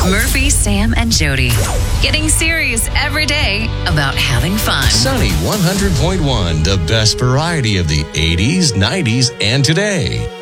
Murphy, Sam, and Jody. Getting serious every day about having fun. Sunny 100.1, the best variety of the 80s, 90s, and today.